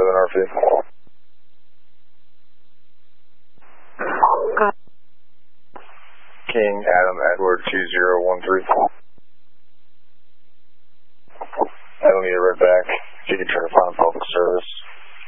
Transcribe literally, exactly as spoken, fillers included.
seven R P. King Adam Edward two zero one three. I don't need it right back. If you can try to find public service.